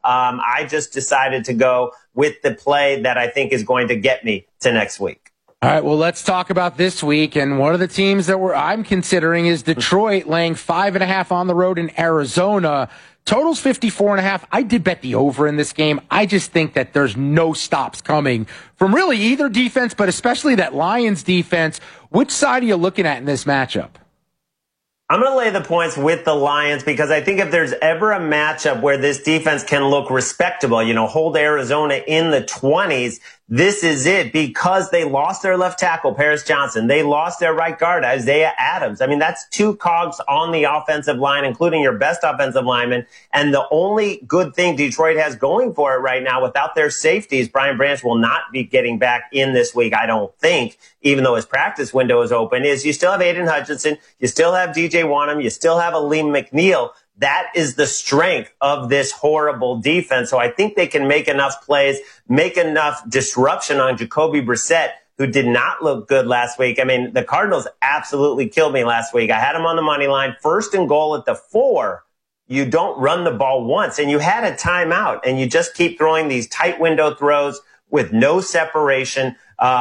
I just decided to go with the play that I think is going to get me to next week. All right, well, let's talk about this week. And one of the teams that I'm considering is Detroit, laying 5.5 on the road in Arizona. Total's 54.5. I did bet the over in this game. I just think that there's no stops coming from really either defense, but especially that Lions defense. Which side are you looking at in this matchup? I'm going to lay the points with the Lions because I think if there's ever a matchup where this defense can look respectable, hold Arizona in the 20s, this is it, because they lost their left tackle, Paris Johnson. They lost their right guard, Isaiah Adams. I mean, that's two cogs on the offensive line, including your best offensive lineman. And the only good thing Detroit has going for it right now, without their safeties, Brian Branch will not be getting back in this week, I don't think, even though his practice window is open, is you still have Aiden Hutchinson, you still have DJ Wanham, you still have Aleem McNeil. That is the strength of this horrible defense. So I think they can make enough plays, make enough disruption on Jacoby Brissett, who did not look good last week. I mean, the Cardinals absolutely killed me last week. I had them on the money line, 1st and goal at the 4. You don't run the ball once, and you had a timeout, and you just keep throwing these tight window throws with no separation.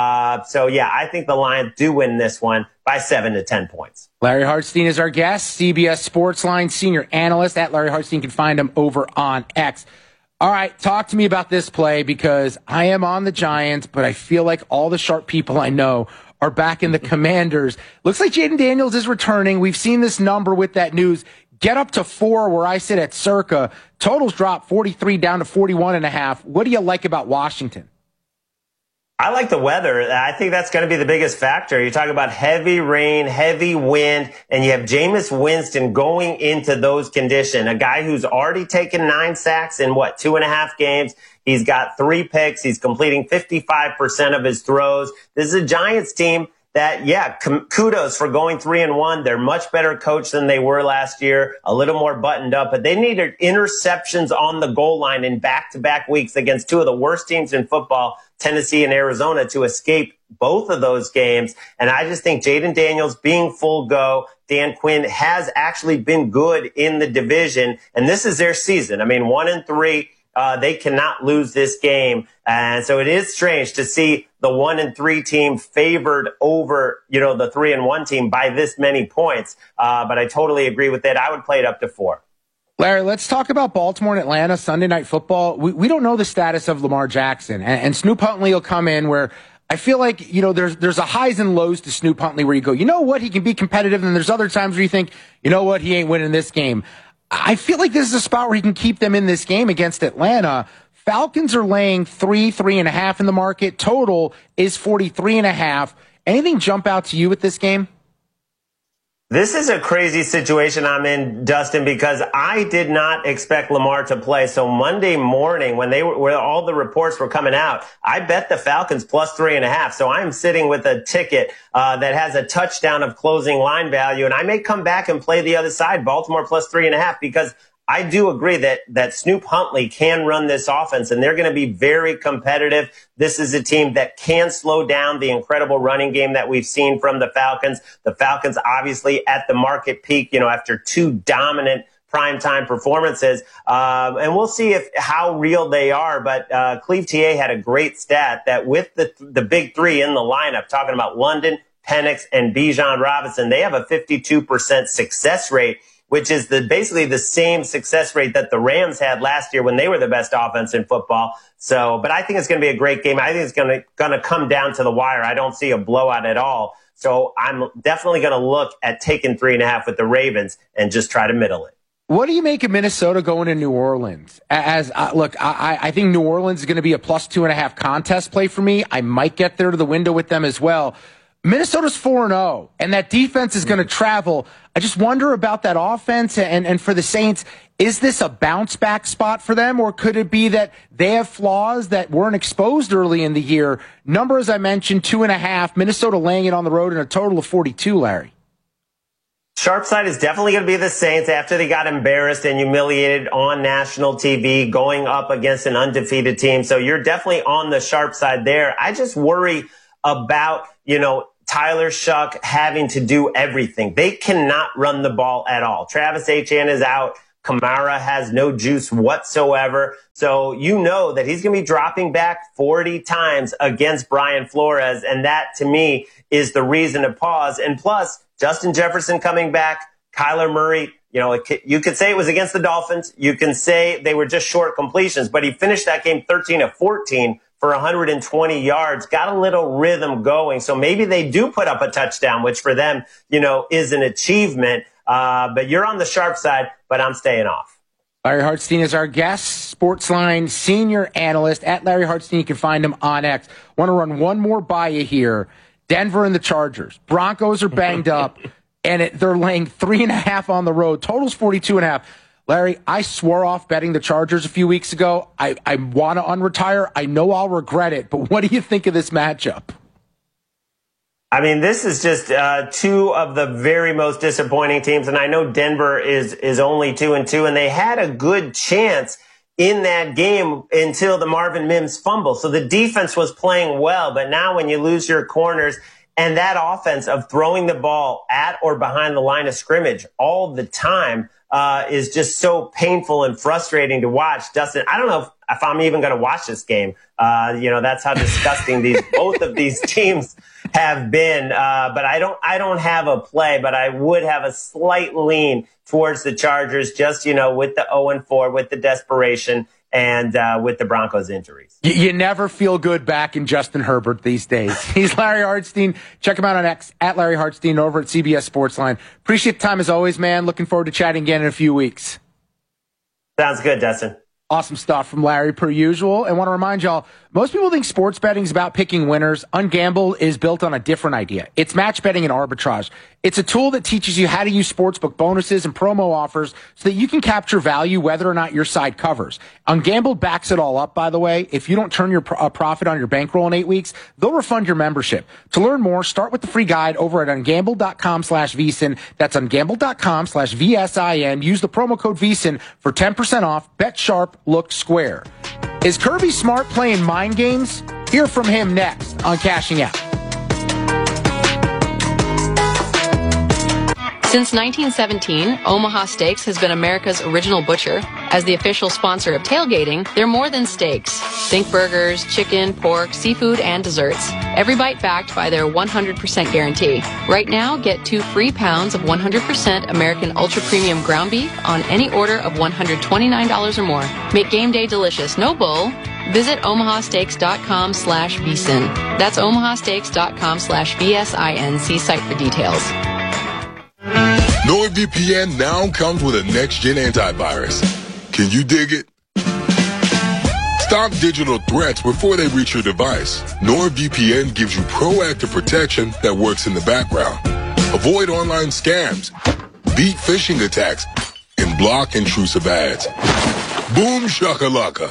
I think the Lions do win this one by 7 to 10 points. Larry Hartstein is our guest, CBS Sportsline senior analyst. At Larry Hartstein, can find him over on X. All right, talk to me about this play, because I am on the Giants, but I feel like all the sharp people I know are back in the Commanders. Looks like Jaden Daniels is returning. We've seen this number with that news get up to 4 where I sit at circa. Totals drop 43 down to 41.5. What do you like about Washington? I like the weather. I think that's going to be the biggest factor. You talk about heavy rain, heavy wind, and you have Jameis Winston going into those conditions. A guy who's already taken 9 sacks in 2.5 games. He's got 3 picks. He's completing 55% of his throws. This is a Giants team that, kudos for going 3-1. They're much better coached than they were last year, a little more buttoned up, but they needed interceptions on the goal line in back-to-back weeks against two of the worst teams in football, Tennessee and Arizona, to escape both of those games. And I just think Jaden Daniels being full go, Dan Quinn has actually been good in the division, and this is their season. I mean, 1-3. They cannot lose this game. And so it is strange to see the 1-3 team favored over, the 3-1 team by this many points. But I totally agree with it. I would play it up to 4. Larry, let's talk about Baltimore and Atlanta Sunday Night Football. We don't know the status of Lamar Jackson, and Snoop Huntley will come in where I feel like, there's a highs and lows to Snoop Huntley where you go, he can be competitive. And there's other times where you think, he ain't winning this game. I feel like this is a spot where he can keep them in this game against Atlanta. Falcons are laying 3.5 in the market. Total is 43.5. Anything jump out to you with this game? This is a crazy situation I'm in, Dustin, because I did not expect Lamar to play. So Monday morning, when all the reports were coming out, I bet the Falcons plus 3.5. So I'm sitting with a ticket that has a touchdown of closing line value, and I may come back and play the other side, Baltimore plus 3.5, because I do agree that Snoop Huntley can run this offense, and they're going to be very competitive. This is a team that can slow down the incredible running game that we've seen from the Falcons. The Falcons obviously at the market peak, after 2 dominant primetime performances. And we'll see how real they are. But Cleve TA had a great stat that with the big 3 in the lineup, talking about London, Penix, and Bijan Robinson, they have a 52% success rate, which is basically the same success rate that the Rams had last year when they were the best offense in football. But I think it's going to be a great game. I think it's going to come down to the wire. I don't see a blowout at all. So I'm definitely going to look at taking 3.5 with the Ravens and just try to middle it. What do you make of Minnesota going to New Orleans? I think New Orleans is going to be a plus 2.5 contest play for me. I might get there to the window with them as well. Minnesota's 4-0, and that defense is going to travel. I just wonder about that offense and for the Saints, is this a bounce back spot for them, or could it be that they have flaws that weren't exposed early in the year? Number, as I mentioned, 2.5, Minnesota laying it on the road in a total of 42, Larry. Sharp side is definitely going to be the Saints after they got embarrassed and humiliated on national TV going up against an undefeated team. So you're definitely on the sharp side there. I just worry about, Tyler Shuck having to do everything. They cannot run the ball at all. Travis Etienne is out. Kamara has no juice whatsoever. So you know that he's going to be dropping back 40 times against Brian Flores. And that, to me, is the reason to pause. And plus, Justin Jefferson coming back, Kyler Murray, you could say it was against the Dolphins. You can say they were just short completions, but he finished that game 13 of 14 for 120 yards, got a little rhythm going. So maybe they do put up a touchdown, which for them, is an achievement. But you're on the sharp side, but I'm staying off. Larry Hartstein is our guest, Sportsline senior analyst. At Larry Hartstein, you can find him on X. Want to run one more by you here. Denver and the Chargers. Broncos are banged up, and they're laying 3.5 on the road. Total's 42.5. Larry, I swore off betting the Chargers a few weeks ago. I want to unretire. I know I'll regret it, but what do you think of this matchup? I mean, this is just two of the very most disappointing teams, and I know Denver is only 2-2, and they had a good chance in that game until the Marvin Mims fumble. So the defense was playing well, but now when you lose your corners and that offense of throwing the ball at or behind the line of scrimmage all the time is just so painful and frustrating to watch. Dustin, I don't know if I'm even going to watch this game. That's how disgusting both of these teams have been. But I don't have a play, but I would have a slight lean towards the Chargers, just, with the 0-4, with the desperation, and with the Broncos injuries. You never feel good back in Justin Herbert these days. He's Larry Hartstein. Check him out on X, at Larry Hartstein, over at CBS Sportsline. Appreciate the time as always, man. Looking forward to chatting again in a few weeks. Sounds good, Dustin. Awesome stuff from Larry, per usual. And want to remind y'all, most people think sports betting is about picking winners. Ungamble is built on a different idea. It's match betting and arbitrage. It's a tool that teaches you how to use sportsbook bonuses and promo offers so that you can capture value whether or not your side covers. Ungamble backs it all up, by the way. If you don't turn your profit on your bankroll in 8 weeks, they'll refund your membership. To learn more, start with the free guide over at ungamble.com/VSiN. That's ungamble.com/VSIN. Use the promo code VSiN for 10% off. Bet sharp, look square. Is Kirby Smart playing mind games? Hear from him next on Cashing Out. Since 1917, Omaha Steaks has been America's original butcher. As the official sponsor of tailgating, they're more than steaks. Think burgers, chicken, pork, seafood, and desserts. Every bite backed by their 100% guarantee. Right now, get 2 free pounds of 100% American Ultra Premium ground beef on any order of $129 or more. Make game day delicious, no bull. Visit omahasteaks.com/VSiN. That's omahasteaks.com/VSIN. See site for details. NordVPN now comes with a next-gen antivirus. Can you dig it? Stop digital threats before they reach your device. NordVPN gives you proactive protection that works in the background. Avoid online scams, beat phishing attacks, and block intrusive ads. Boom shakalaka.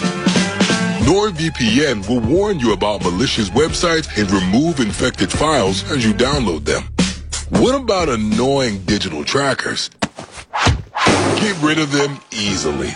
NordVPN will warn you about malicious websites and remove infected files as you download them. What about annoying digital trackers? Get rid of them easily.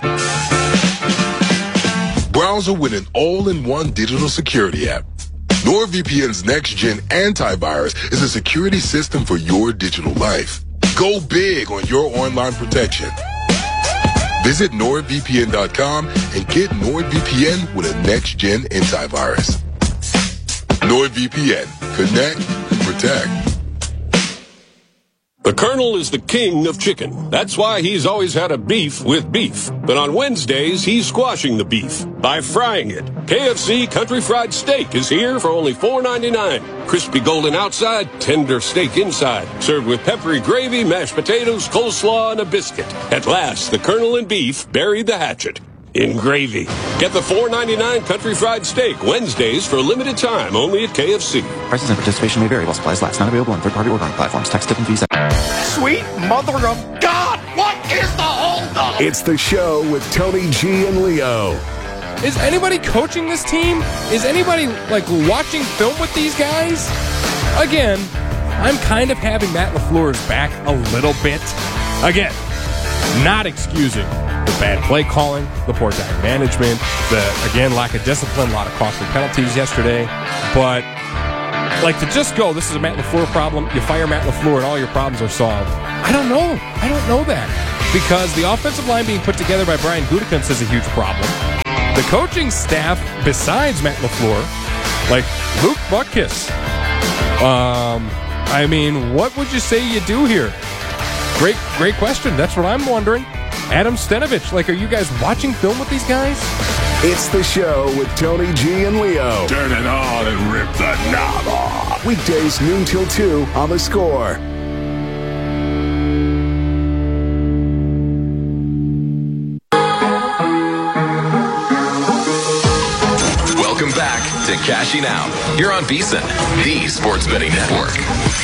Browser with an all-in-one digital security app. NordVPN's next-gen antivirus is a security system for your digital life. Go big on your online protection. Visit NordVPN.com and get NordVPN with a next-gen antivirus. NordVPN. Connect and protect. The Colonel is the king of chicken. That's why he's always had a beef with beef. But on Wednesdays, he's squashing the beef by frying it. KFC Country Fried Steak is here for only $4.99. Crispy golden outside, tender steak inside. Served with peppery gravy, mashed potatoes, coleslaw, and a biscuit. At last, the Colonel and beef buried the hatchet in gravy. Get the $4.99 Country Fried Steak Wednesdays for a limited time only at KFC. Prices and participation may vary while supplies last. Not available on third-party ordering platforms. Tax, tip, and fees. Sweet mother of God! What is the holdup? It's the show with Tony G and Leo. Is anybody coaching this team? Is anybody watching film with these guys? Again, I'm kind of having Matt LaFleur's back a little bit. Again, not excusing the bad play calling, the poor time management, the, again, lack of discipline, a lot of costly penalties yesterday. But, to just go, this is a Matt LaFleur problem, you fire Matt LaFleur and all your problems are solved. I don't know that. because the offensive line being put together by Brian Gutekunst is a huge problem. The coaching staff, besides Matt LaFleur, like Luke Butkus, I mean, what would you say you do here? Great question. That's what I'm wondering. Adam Stenavich, like, are you guys watching film with these guys? It's the show with Tony G and Leo. Turn it on and rip the knob off. Weekdays noon till 2 on The Score. Welcome back to Cashing Out. You're on VSiN, the sports betting network.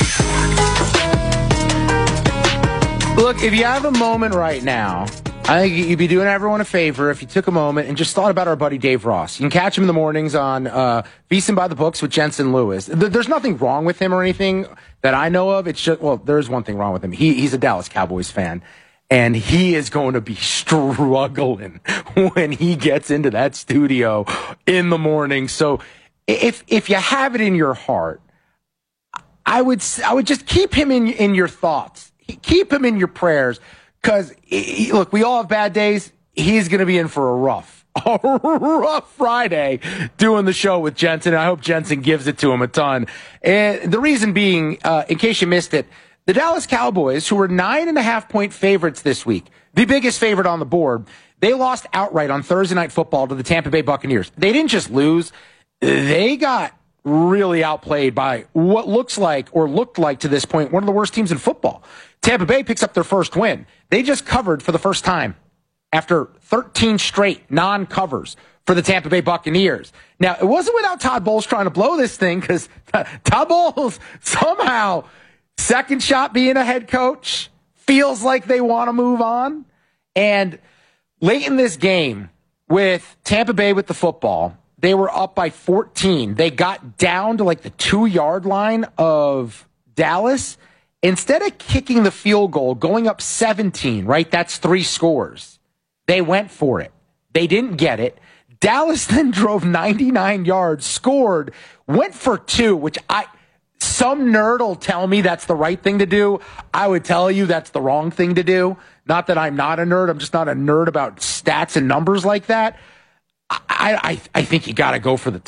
Look, if you have a moment right now, I think you'd be doing everyone a favor if you took a moment and just thought about our buddy Dave Ross. You can catch him in the mornings on VSiN by the Books with Jensen Lewis. There's nothing wrong with him or anything that I know of. It's just, well, there is one thing wrong with him. He's a Dallas Cowboys fan, and he is going to be struggling when he gets into that studio in the morning. So if you have it in your heart, I would just keep him in your thoughts. Keep him in your prayers, because, look, we all have bad days. He's going to be in for a rough Friday doing the show with Jensen. I hope Jensen gives it to him a ton. And the reason being, in case you missed it, the Dallas Cowboys, who were 9.5-point favorites this week, the biggest favorite on the board, they lost outright on Thursday Night Football to the Tampa Bay Buccaneers. They didn't just lose. They got really outplayed by what looked like to this point one of the worst teams in football. Tampa Bay picks up their first win. They just covered for the first time after 13 straight non-covers for the Tampa Bay Buccaneers. Now, it wasn't without Todd Bowles trying to blow this thing, because Todd Bowles somehow, second shot being a head coach, feels like they want to move on. And late in this game, with Tampa Bay with the football, they were up by 14. They got down to like the 2-yard line of Dallas. Instead of kicking the field goal, going up 17, right? That's 3 scores. They went for it. They didn't get it. Dallas then drove 99 yards, scored, went for 2, which some nerd will tell me that's the right thing to do. I would tell you that's the wrong thing to do. Not that I'm not a nerd. I'm just not a nerd about stats and numbers like that. I think you got to go for the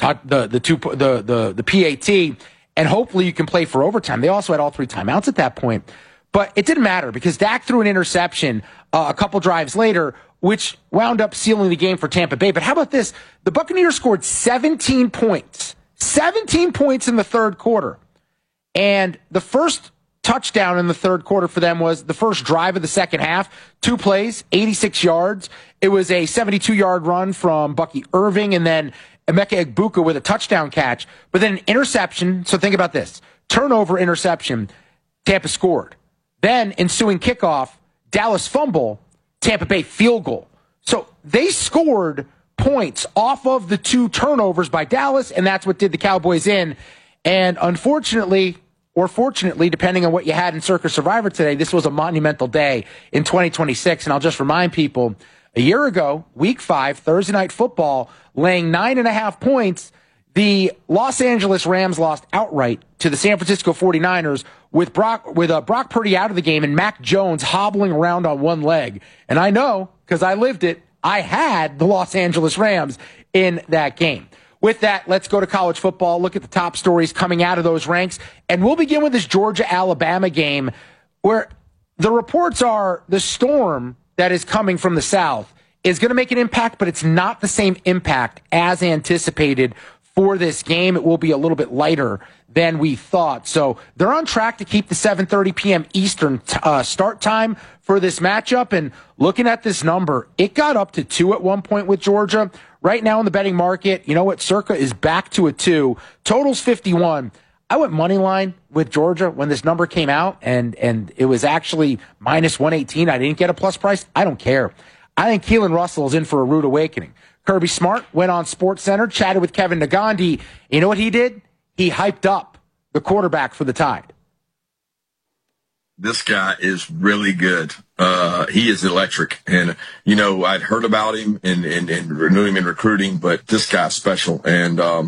PAT, and hopefully you can play for overtime. They also had all 3 timeouts at that point, but it didn't matter because Dak threw an interception a couple drives later, which wound up sealing the game for Tampa Bay. But how about this? The Buccaneers scored 17 points in the third quarter, and the first touchdown in the third quarter for them was the first drive of the second half. 2 plays, 86 yards. It was a 72-yard run from Bucky Irving, and then Emeka Egbuka with a touchdown catch. But then an interception. So think about this. Turnover, interception, Tampa scored. Then ensuing kickoff, Dallas fumble, Tampa Bay field goal. So they scored points off of the 2 turnovers by Dallas, and that's what did the Cowboys in. And unfortunately, or fortunately, depending on what you had in Circa Survivor today, this was a monumental day in 2026. And I'll just remind people, a year ago, Week 5, Thursday Night Football, laying 9.5 points, the Los Angeles Rams lost outright to the San Francisco 49ers with Brock Purdy out of the game and Mac Jones hobbling around on one leg. And I know, because I lived it, I had the Los Angeles Rams in that game. With that, let's go to college football, look at the top stories coming out of those ranks, and we'll begin with this Georgia-Alabama game where the reports are the storm that is coming from the south is going to make an impact, but it's not the same impact as anticipated for this game. It will be a little bit lighter than we thought. So they're on track to keep the 7:30 p.m. Eastern start time for this matchup. And looking at this number, it got up to 2 at one point with Georgia. Right now in the betting market, you know what? Circa is back to a 2. Total's 51. I went money line with Georgia when this number came out, and it was actually minus 118. I didn't get a plus price. I don't care. I think Keelan Russell is in for a rude awakening. Kirby Smart went on SportsCenter, chatted with Kevin Nagandi. You know what he did? He hyped up the quarterback for the Tide. This guy is really good. He is electric. And, you know, I'd heard about him and knew him in recruiting, but this guy's special. And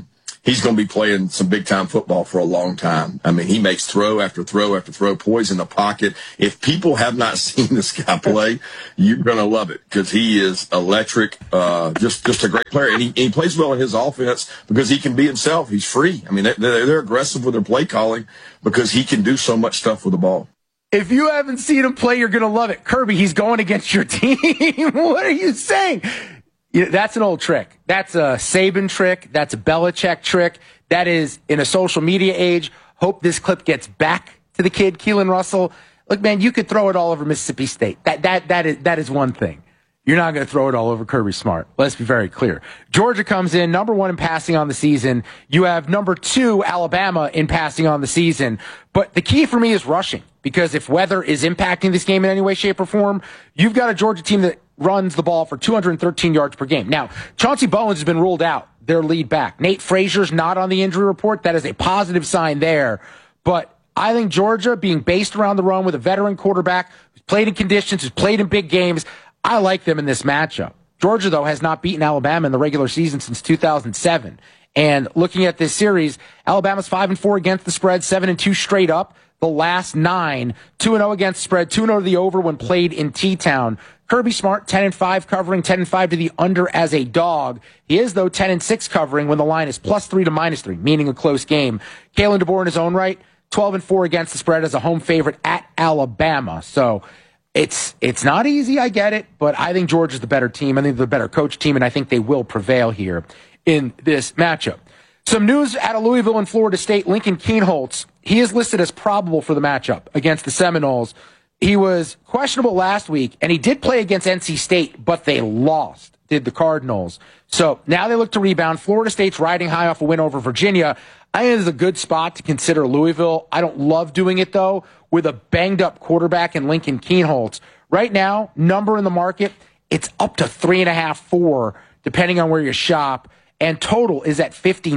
he's going to be playing some big-time football for a long time. I mean, he makes throw after throw after throw, poise in the pocket. If people have not seen this guy play, you're going to love it because he is electric, just a great player. And he plays well in his offense because he can be himself. He's free. I mean, they're aggressive with their play calling because he can do so much stuff with the ball. If you haven't seen him play, you're going to love it. Kirby, he's going against your team. What are you saying? That's an old trick. That's a Saban trick. That's a Belichick trick. That is in a social media age. Hope this clip gets back to the kid, Keelan Russell. Look, man, you could throw it all over Mississippi State. That is one thing. You're not going to throw it all over Kirby Smart. Let's be very clear. Georgia comes in number 1 in passing on the season. You have number 2, Alabama, in passing on the season. But the key for me is rushing, because if weather is impacting this game in any way, shape, or form, you've got a Georgia team that runs the ball for 213 yards per game. Now, Chauncey Bowens has been ruled out, their lead back. Nate Frazier's not on the injury report. That is a positive sign there. But I think Georgia, being based around the run with a veteran quarterback who's played in conditions, who's played in big games, I like them in this matchup. Georgia, though, has not beaten Alabama in the regular season since 2007. And looking at this series, Alabama's 5-4 against the spread, 7-2 straight up. The last 9, 2-0 against the spread, 2-0 to the over when played in T-Town. Kirby Smart, 10-5 covering, 10-5 to the under as a dog. He is, though, 10-6 covering when the line is +3 to -3, meaning a close game. Kalen DeBoer in his own right, 12-4 against the spread as a home favorite at Alabama. So it's not easy, I get it, but I think Georgia's the better team. I think they're the better coach team, and I think they will prevail here in this matchup. Some news out of Louisville and Florida State. Lincoln Kienholz, he is listed as probable for the matchup against the Seminoles. He was questionable last week, and he did play against NC State, but they lost, did the Cardinals. So now they look to rebound. Florida State's riding high off a win over Virginia. I think it's a good spot to consider Louisville. I don't love doing it, though, with a banged-up quarterback in Lincoln Kienholz. Right now, number in the market, it's up to 3.5, 4, depending on where you shop, and total is at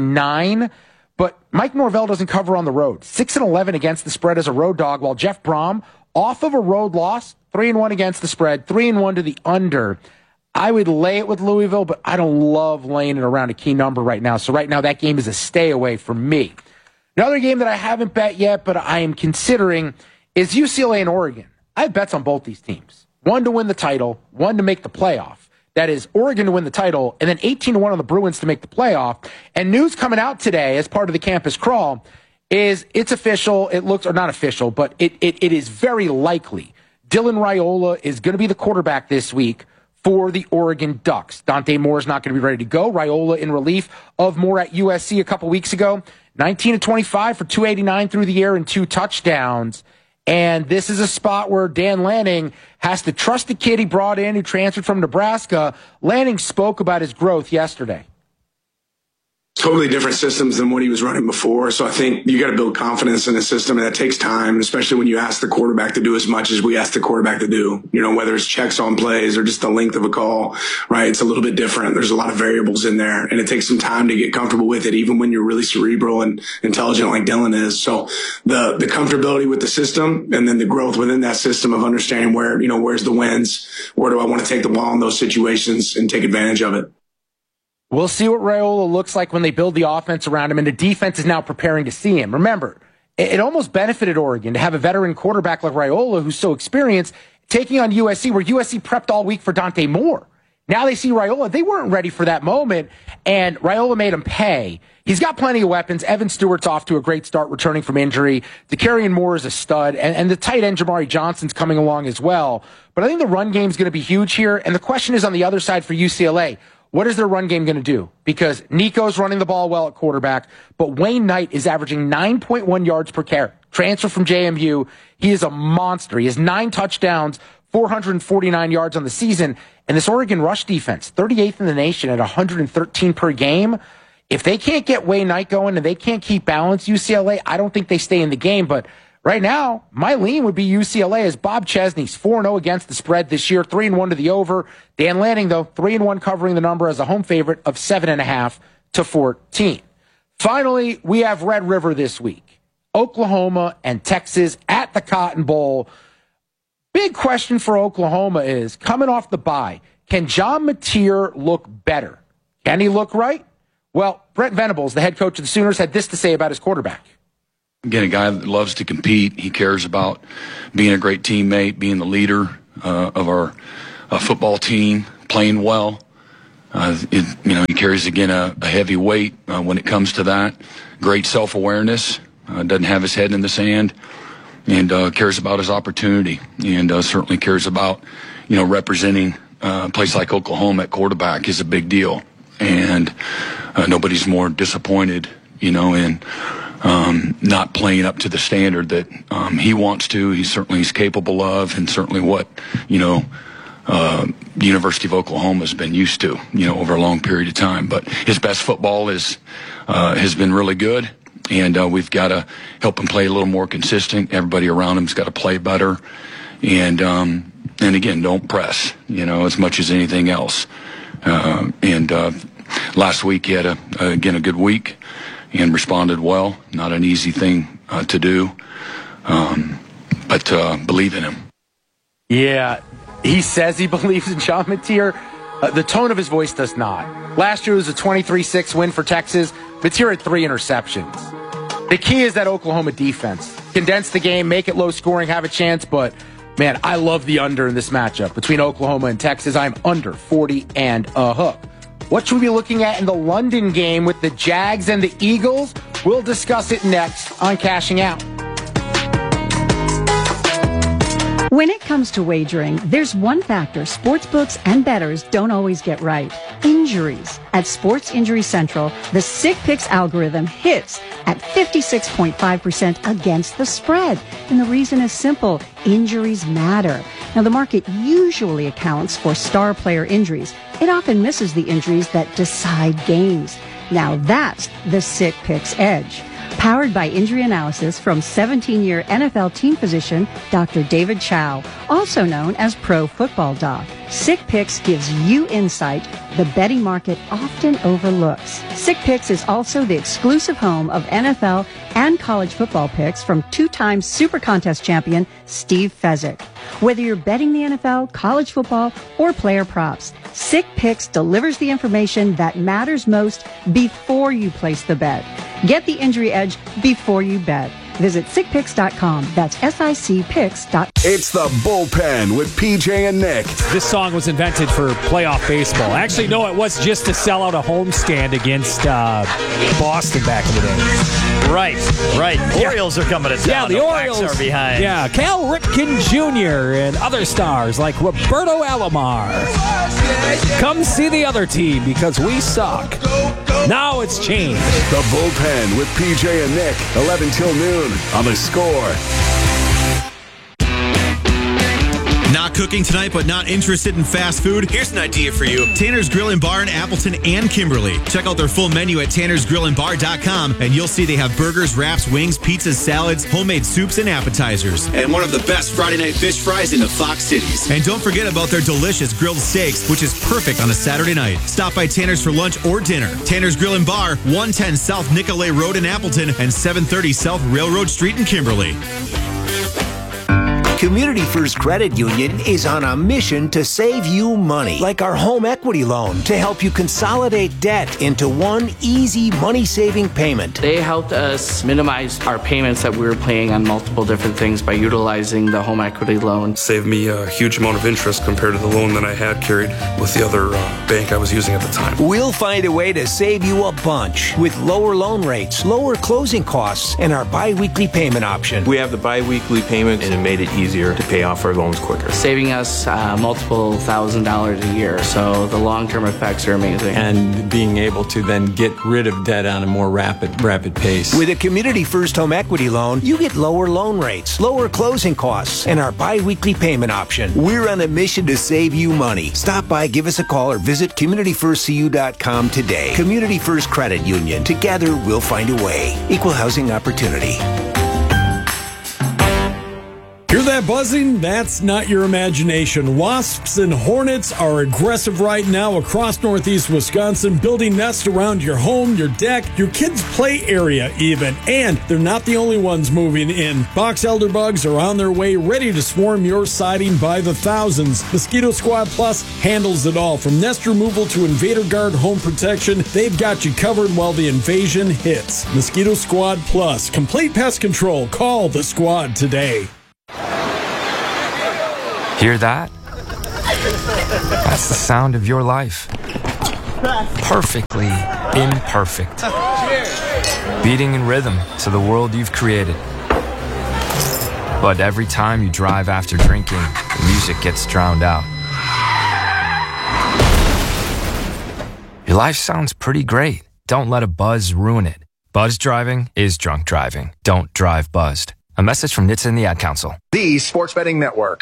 59. But Mike Norvell doesn't cover on the road. 6-11 against the spread as a road dog, while Jeff Brom, off of a road loss, 3-1 against the spread, 3-1 to the under. I would lay it with Louisville, but I don't love laying it around a key number right now. So right now, that game is a stay away for me. Another game that I haven't bet yet, but I am considering, is UCLA and Oregon. I have bets on both these teams. 1 to win the title, 1 to make the playoff. That is Oregon to win the title, and then 18-1 on the Bruins to make the playoff. And news coming out today as part of the campus crawl is it's official. It looks, or not official, but it is very likely Dylan Raiola is going to be the quarterback this week for the Oregon Ducks. Dante Moore is not going to be ready to go. Raiola in relief of Moore at USC a couple weeks ago. 19-25 for 289 through the air and 2 touchdowns. And this is a spot where Dan Lanning has to trust the kid he brought in who transferred from Nebraska. Lanning spoke about his growth yesterday. Totally different systems than what he was running before. So I think you got to build confidence in a system, and that takes time, especially when you ask the quarterback to do as much as we ask the quarterback to do. You know, whether it's checks on plays or just the length of a call, right? It's a little bit different. There's a lot of variables in there, and it takes some time to get comfortable with it, even when you're really cerebral and intelligent like Dylan is. So the comfortability with the system, and then the growth within that system of understanding where, you know, where's the wins, where do I want to take the ball in those situations and take advantage of it. We'll see what Raiola looks like when they build the offense around him, and the defense is now preparing to see him. Remember, it almost benefited Oregon to have a veteran quarterback like Raiola, who's so experienced, taking on USC, where USC prepped all week for Dante Moore. Now they see Raiola. They weren't ready for that moment, and Raiola made him pay. He's got plenty of weapons. Evan Stewart's off to a great start returning from injury. DeCarrion Moore is a stud, and the tight end Jamari Johnson's coming along as well. But I think the run game's going to be huge here, and the question is on the other side for UCLA. What is their run game going to do? Because Nico's running the ball well at quarterback, but Wayne Knight is averaging 9.1 yards per carry. Transfer from JMU. He is a monster. He has 9 touchdowns, 449 yards on the season. And this Oregon rush defense, 38th in the nation at 113 per game. If they can't get Wayne Knight going and they can't keep balance, UCLA, I don't think they stay in the game. But right now, my lean would be UCLA as Bob Chesney's 4-0 against the spread this year, 3-1 to the over. Dan Lanning, though, 3-1 covering the number as a home favorite of 7.5 to 14. Finally, we have Red River this week. Oklahoma and Texas at the Cotton Bowl. Big question for Oklahoma is, coming off the bye, can John Mateer look better? Can he look right? Well, Brent Venables, the head coach of the Sooners, had this to say about his quarterback. Again, a guy that loves to compete. He cares about being a great teammate, being the leader of our football team, playing well. He carries, again, a heavy weight when it comes to that. Great self-awareness, doesn't have his head in the sand, and cares about his opportunity, and certainly cares about, representing a place like Oklahoma at quarterback is a big deal. And nobody's more disappointed, in not playing up to the standard that he wants to. He's capable of, and certainly what, the University of Oklahoma has been used to, over a long period of time. But his best football has been really good, and we've got to help him play a little more consistent. Everybody around him's got to play better, and again, don't press, as much as anything else. Last week he had a good week and responded well. Not an easy thing to do, but believe in him. Yeah, he says he believes in Sean Mateer. The tone of his voice does not. Last year was a 23-6 win for Texas. Mateer had 3 interceptions. The key is that Oklahoma defense. Condense the game, make it low scoring, have a chance, but man, I love the under in this matchup between Oklahoma and Texas. I'm under 40 and a hook. What should we be looking at in the London game with the Jags and the Eagles? We'll discuss it next on Cashing Out. When it comes to wagering, there's one factor sportsbooks and bettors don't always get right. Injuries. At Sports Injury Central, the Sick Picks algorithm hits at 56.5% against the spread. And the reason is simple. Injuries matter. Now, the market usually accounts for star player injuries. It often misses the injuries that decide games. Now, that's the Sick Picks edge. Powered by injury analysis from 17-year NFL team physician Dr. David Chow, also known as Pro Football Doc. Sick Picks gives you insight the betting market often overlooks. Sick Picks is also the exclusive home of NFL and college football picks from 2-time Super Contest champion Steve Fezzik. Whether you're betting the NFL, college football, or player props, Sick Picks delivers the information that matters most before you place the bet. Get the injury edge before you bet. Visit sickpicks.com. That's SICPicks.com. It's the Bullpen with PJ and Nick. This song was invented for playoff baseball. Actually, no, it was just to sell out a homestand against Boston back in the day. Right. Yeah. Orioles are coming to town. Yeah, the Orioles are behind. Yeah, Cal Ripken Jr. and other stars like Roberto Alomar. Come see the other team because we suck. Now it's changed. The Bullpen with PJ and Nick, 11 till noon on The Score. Not cooking tonight, but not interested in fast food? Here's an idea for you. Tanner's Grill and Bar in Appleton and Kimberly. Check out their full menu at tannersgrillandbar.com, and you'll see they have burgers, wraps, wings, pizzas, salads, homemade soups, and appetizers. And one of the best Friday night fish fries in the Fox Cities. And don't forget about their delicious grilled steaks, which is perfect on a Saturday night. Stop by Tanner's for lunch or dinner. Tanner's Grill and Bar, 110 South Nicolay Road in Appleton and 730 South Railroad Street in Kimberly. Community First Credit Union is on a mission to save you money, like our home equity loan, to help you consolidate debt into one easy money-saving payment. They helped us minimize our payments that we were paying on multiple different things by utilizing the home equity loan. Saved me a huge amount of interest compared to the loan that I had carried with the other bank I was using at the time. We'll find a way to save you a bunch with lower loan rates, lower closing costs, and our bi-weekly payment option. We have the bi-weekly payment, and it made it easier to pay off our loans quicker. Saving us multiple $1,000s a year, so the long-term effects are amazing. And being able to then get rid of debt on a more rapid pace. With a Community First home equity loan, you get lower loan rates, lower closing costs, and our bi-weekly payment option. We're on a mission to save you money. Stop by, give us a call, or visit CommunityFirstCU.com today. Community First Credit Union. Together, we'll find a way. Equal housing opportunity. Hear that? that buzzing? That's not your imagination. Wasps and hornets are aggressive right now across northeast Wisconsin, building nests around your home, your deck, your kids' play area even. And they're not the only ones moving in. Box elder bugs are on their way, ready to swarm your siding by the thousands. Mosquito Squad Plus handles it all. From nest removal to Invader Guard home protection, they've got you covered while the invasion hits. Mosquito Squad Plus. Complete pest control. Call the squad today. Hear that? That's the sound of your life. Perfectly imperfect. Beating in rhythm to the world you've created. But every time you drive after drinking, the music gets drowned out. Your life sounds pretty great. Don't let a buzz ruin it. Buzz driving is drunk driving. Don't drive buzzed. A message from NHTSA and the Ad Council. The Sports Betting Network.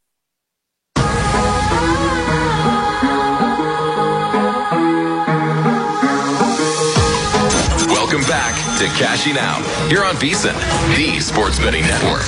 Welcome back to Cashing Out. You're on VSiN, the Sports Betting Network.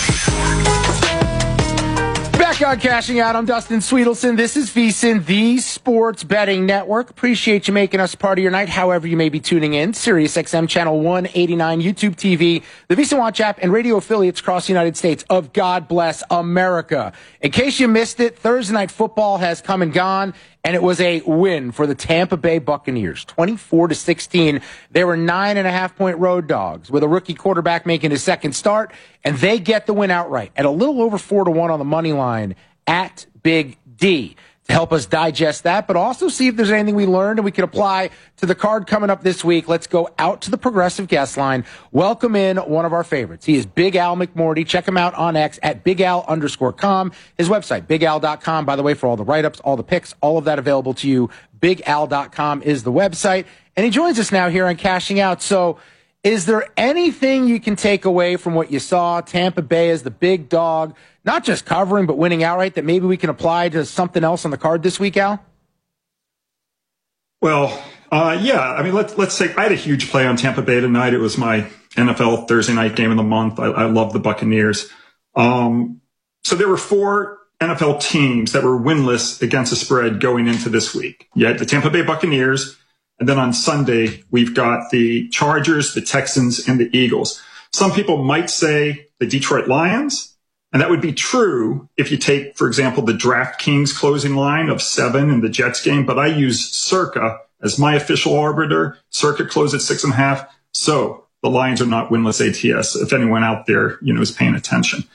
Back on Cashing Out, I'm Dustin Sweetelson. This is VSiN, the Sports Betting Network. Appreciate you making us part of your night, however you may be tuning in. Sirius XM Channel 189, YouTube TV, the VSiN Watch app, and radio affiliates across the United States of God Bless America. In case you missed it, Thursday Night Football has come and gone, and it was a win for the Tampa Bay Buccaneers, 24-16. They were 9.5-point road dogs with a rookie quarterback making his second start, and they get the win outright at a little over 4-1 on the money line at Big D. To help us digest that, but also see if there's anything we learned and we can apply to the card coming up this week. Let's go out to the Progressive guest line. Welcome in one of our favorites. He is Big Al McMorty. Check him out on X at BigAl_com. His website, BigAl.com. By the way, for all the write-ups, all the picks, all of that available to you. BigAl.com is the website. And he joins us now here on Cashing Out. So is there anything you can take away from what you saw? Tampa Bay as the big dog, not just covering, but winning outright, that maybe we can apply to something else on the card this week, Al? Well, yeah. I mean, let's say I had a huge play on Tampa Bay tonight. It was my NFL Thursday night game of the month. I love the Buccaneers. So there were 4 NFL teams that were winless against the spread going into this week. You had the Tampa Bay Buccaneers, and then on Sunday, we've got the Chargers, the Texans, and the Eagles. Some people might say the Detroit Lions. And that would be true if you take, for example, the DraftKings closing line of 7 in the Jets game. But I use Circa as my official arbiter. Circa closed at 6.5. So the Lions are not winless ATS, if anyone out there, is paying attention.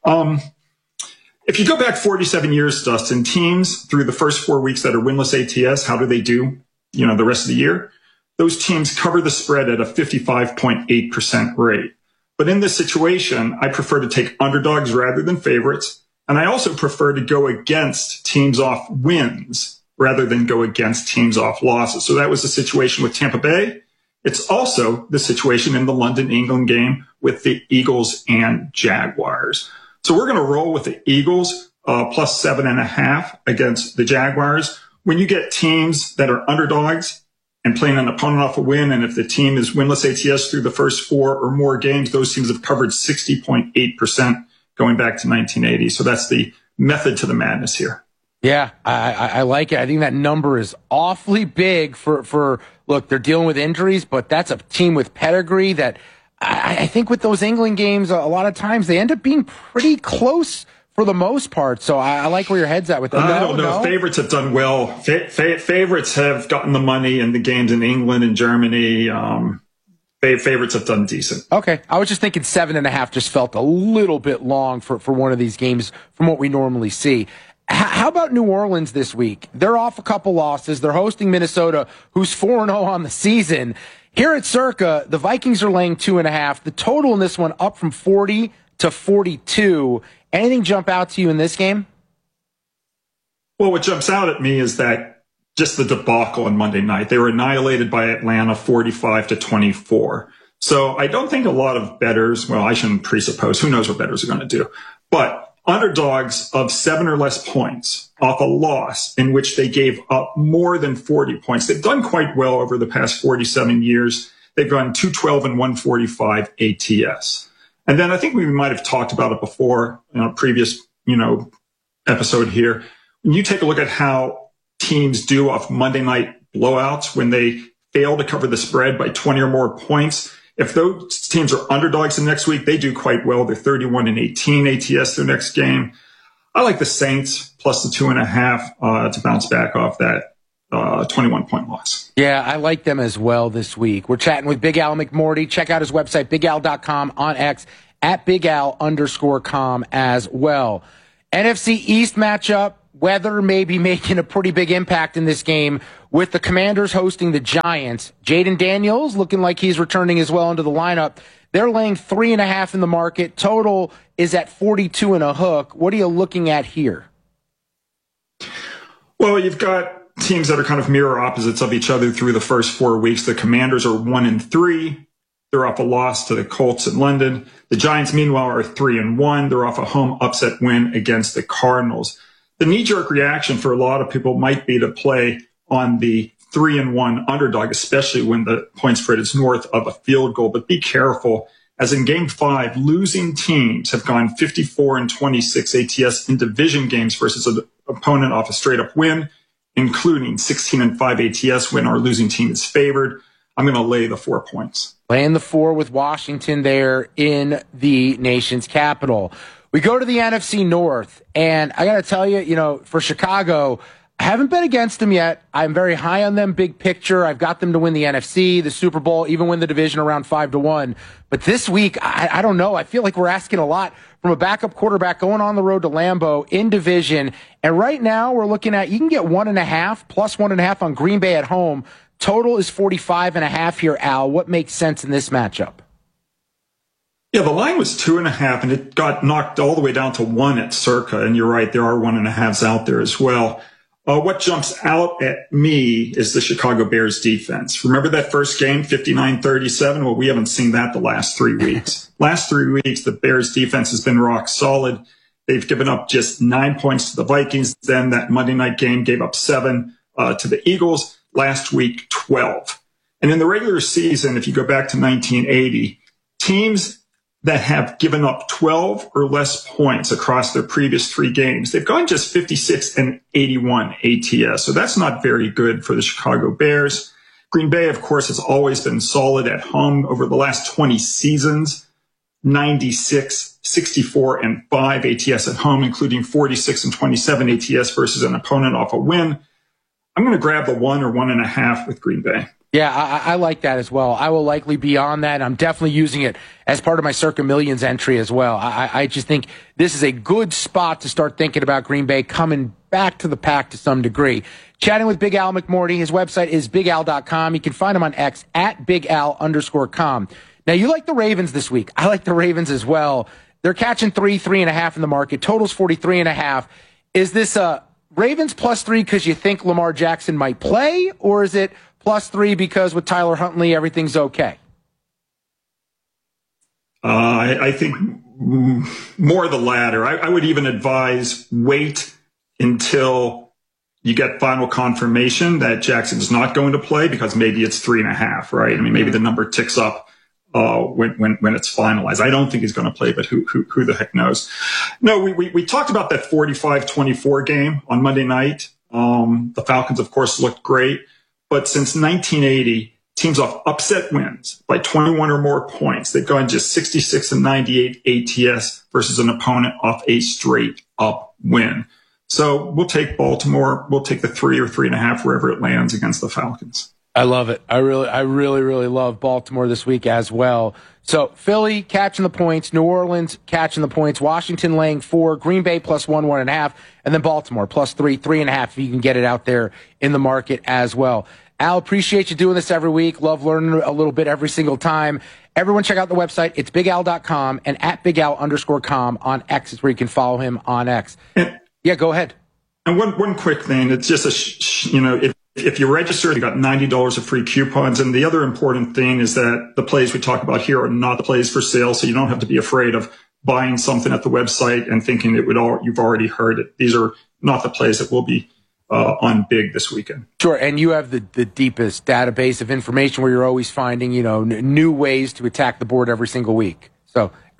If you go back 47 years, Dustin, teams through the first 4 weeks that are winless ATS, how do they do, the rest of the year? Those teams cover the spread at a 55.8% rate. But in this situation, I prefer to take underdogs rather than favorites. And I also prefer to go against teams off wins rather than go against teams off losses. So that was the situation with Tampa Bay. It's also the situation in the London, England game with the Eagles and Jaguars. So we're going to roll with the Eagles plus 7.5 against the Jaguars. When you get teams that are underdogs and playing an opponent off a win, and if the team is winless ATS through the first 4 or more games, those teams have covered 60.8% going back to 1980. So that's the method to the madness here. Yeah, I like it. I think that number is awfully big for look, they're dealing with injuries, but that's a team with pedigree that I think with those England games, a lot of times they end up being pretty close for the most part. So I like where your head's at with them. I don't know. Favorites have done well. Favorites have gotten the money in the games in England and Germany. Favorites have done decent. Okay. I was just thinking 7.5 just felt a little bit long for one of these games from what we normally see. How about New Orleans this week? They're off a couple losses. They're hosting Minnesota, who's 4-0 on the season. Here at Circa, the Vikings are laying 2.5. The total in this one up from 40 to 42. Anything jump out to you in this game? Well, what jumps out at me is that just the debacle on Monday night. They were annihilated by Atlanta 45-24. So I don't think a lot of bettors, well, I shouldn't presuppose. Who knows what bettors are going to do? But underdogs of 7 or less points off a loss in which they gave up more than 40 points. They've done quite well over the past 47 years. They've gone 212 and 145 ATS. And then I think we might have talked about it before in a previous, episode here. When you take a look at how teams do off Monday night blowouts, when they fail to cover the spread by 20 or more points, if those teams are underdogs the next week, they do quite well. They're 31-18 ATS their next game. I like the Saints plus the 2.5 to bounce back off that 21-point loss. Yeah, I like them as well this week. We're chatting with Big Al McMorty. Check out his website, bigal.com, on X, at @BigAl_com as well. NFC East matchup. Weather may be making a pretty big impact in this game with the Commanders hosting the Giants. Jaden Daniels looking like he's returning as well into the lineup. They're laying 3.5 in the market. Total is at 42 and a hook. What are you looking at here? Well, you've got teams that are kind of mirror opposites of each other through the first 4 weeks. The Commanders are 1-3. They're off a loss to the Colts in London. The Giants, meanwhile, are 3-1. They're off a home upset win against the Cardinals. The knee-jerk reaction for a lot of people might be to play on the 3-1 underdog, especially when the point spread is north of a field goal. But be careful, as in Game 5, losing teams have gone 54-26 ATS in division games versus an opponent off a straight-up win, including 16-5 ATS when our losing team is favored. I'm going to lay the 4 points. Laying the 4 with Washington there in the nation's capital. We go to the NFC North, and I got to tell you, for Chicago, I haven't bet against them yet. I'm very high on them, big picture. I've got them to win the NFC, the Super Bowl, even win the division around 5-1. But this week, I don't know. I feel like we're asking a lot from a backup quarterback going on the road to Lambeau in division. And right now, we're looking at, you can get 1.5, plus 1.5 on Green Bay at home. Total is 45.5 here, Al. What makes sense in this matchup? Yeah, the line was 2.5, and it got knocked all the way down to 1 at Circa. And you're right, there are 1.5s out there as well. What jumps out at me is the Chicago Bears defense. Remember that first game, 59-37? Well, we haven't seen that the last 3 weeks. Last 3 weeks, the Bears defense has been rock solid. They've given up just 9 points to the Vikings. Then that Monday night game gave up 7 to the Eagles. Last week, 12. And in the regular season, if you go back to 1980, teams that have given up 12 or less points across their previous 3 games, they've gone just 56-81 ATS. So that's not very good for the Chicago Bears. Green Bay, of course, has always been solid at home over the last 20 seasons, 96, 64-5 ATS at home, including 46-27 ATS versus an opponent off a win. I'm going to grab the 1 or 1.5 with Green Bay. Yeah, I like that as well. I will likely be on that. I'm definitely using it as part of my Circa Millions entry as well. I just think this is a good spot to start thinking about Green Bay coming back to the pack to some degree. Chatting with Big Al McMorty. His website is bigal.com. You can find him on X at bigal_com. Now, you like the Ravens this week. I like the Ravens as well. They're catching 3.5 in the market. Total's 43.5. Is this Ravens +3 because you think Lamar Jackson might play, or is it +3 because with Tyler Huntley, everything's okay? I think more the latter. I would even advise wait until you get final confirmation that Jackson's not going to play, because maybe it's 3.5, right? I mean, maybe the number ticks up when it's finalized. I don't think he's going to play, but who the heck knows? No, we talked about that 45-24 game on Monday night. The Falcons, of course, looked great. But since 1980, teams off upset wins by 21 or more points, they've gone just 66-98 ATS versus an opponent off a straight up win. So we'll take Baltimore. We'll take the 3 or 3.5 wherever it lands against the Falcons. I love it. I really love Baltimore this week as well. So Philly catching the points, New Orleans catching the points, Washington laying 4, Green Bay +1, 1.5, and then Baltimore +3, 3.5 if you can get it out there in the market as well. Al, appreciate you doing this every week. Love learning a little bit every single time. Everyone check out the website. It's bigal.com, and at bigal_com on X is where you can follow him on X. Yeah, go ahead. And one quick thing. It's just if you register, you got $90 of free coupons. And the other important thing is that the plays we talk about here are not the plays for sale, so you don't have to be afraid of buying something at the website and thinking you've already heard it. These are not the plays that will be on big this weekend. Sure, and you have the deepest database of information where you're always finding new ways to attack the board every single week. So